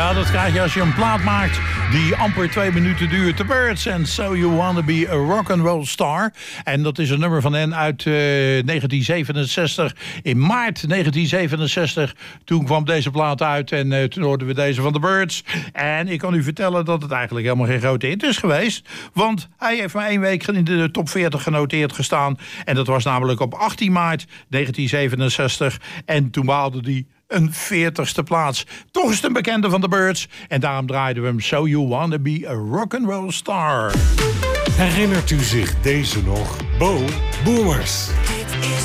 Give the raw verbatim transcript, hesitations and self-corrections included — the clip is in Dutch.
Ja, dat krijg je als je een plaat maakt die amper twee minuten duurt. The Byrds and So You Wanna Be a Rock'n'Roll Star. En dat is een nummer van hen uit uh, negentien zevenenzestig. In maart negentien zevenenzestig, toen kwam deze plaat uit en uh, toen hoorden we deze van The Byrds. En ik kan u vertellen dat het eigenlijk helemaal geen grote hit is geweest. Want hij heeft maar één week in de top veertig genoteerd gestaan. En dat was namelijk op achttien maart negentien zevenenzestig. En toen behaalde hij een veertigste plaats. Toch is het een bekende van The Byrds. En daarom draaiden we hem So You Wanna Be a Rock'n'Roll Star. Herinnert u zich deze nog? Bo Boomers.